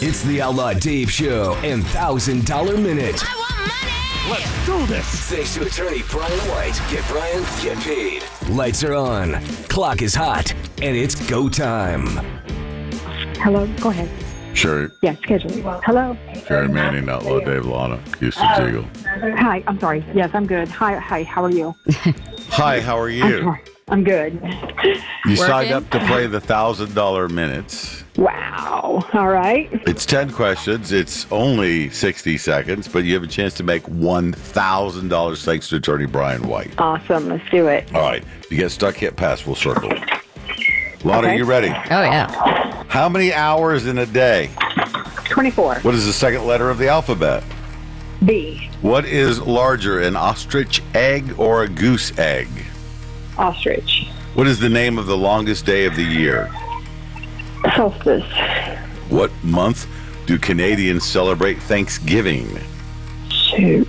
It's the Outlaw Dave Show and $1,000 Minute. I want money! Let's do this! Thanks to attorney Brian White. Get Brian, get paid. Lights are on, clock is hot, and it's go time. Hello, go ahead. Sherry, Yeah, schedule. Hello. Sherry Manning, Outlaw Dave Lana, Houston Eagle. Hi, I'm sorry. Yes, I'm good. Hi, how are you? Hi, how are you? I'm good. You signed up to play the $1,000 minutes. Wow. All right. It's 10 questions. It's only 60 seconds, but you have a chance to make $1,000 thanks to attorney Brian White. Awesome. Let's do it. All right. If you get stuck, hit pass. We'll circle. Lana, Okay. you ready? Oh, yeah. How many hours in a day? 24. What is the second letter of the alphabet? B. What is larger, an ostrich egg or a goose egg? Ostrich. What is the name of the longest day of the year? Solstice. What month do Canadians celebrate Thanksgiving? Shoot.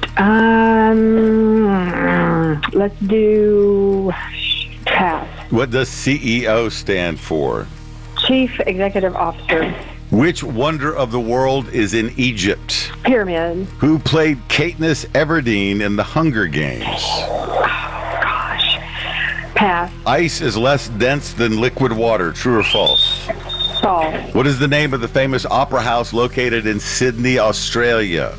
Let's do pass. What does CEO stand for? Chief Executive Officer. Which wonder of the world is in Egypt? Pyramid. Who played Katniss Everdeen in the Hunger Games? Gosh. Pass. Ice is less dense than liquid water, true or false? False. What is the name of the famous opera house located in Sydney, Australia?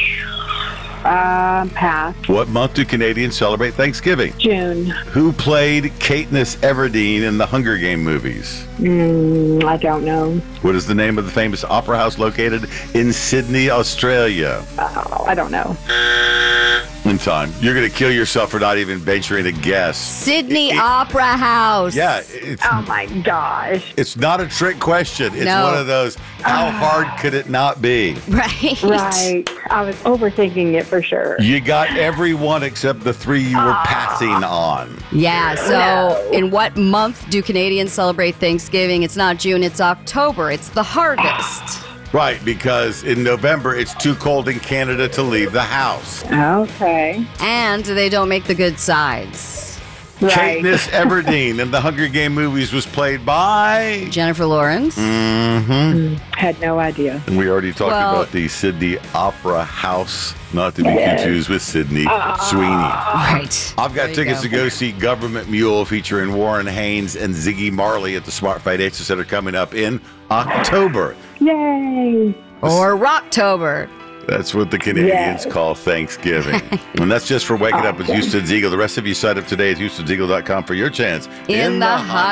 Pass. What month do Canadians celebrate Thanksgiving? June. Who played Katniss Everdeen in the Hunger Game movies? I don't know. What is the name of the famous opera house located in Sydney, Australia? I don't know. In time. You're going to kill yourself for not even venturing a guess. Sydney Opera House. Yeah, it's Oh my gosh. it's not a trick question. It's No. one of those, how hard could it not be? Right. Right. I was overthinking it for sure. You got every one except the three you were passing on. Yeah, so in what month do Canadians celebrate Thanksgiving? It's not June, it's October. It's the harvest. Right, because in November it's too cold in Canada to leave the house. Okay. And they don't make the good sides. Right. Katniss Everdeen in the Hunger Game movies was played by... Jennifer Lawrence. Mm-hmm. Had no idea. And we already talked Well- about the Sydney Opera House, not to be confused with Sydney Sweeney. Right. I've got There you tickets go. to go see Government Mule featuring Warren Haynes and Ziggy Marley at the Smart Financial Center coming up in October. Yay. Or Rocktober. That's what the Canadians Yes. call Thanksgiving. And that's just for waking up with Houston's Eagle. The rest of you sign up today at Houston'sEagle.com for your chance In the hot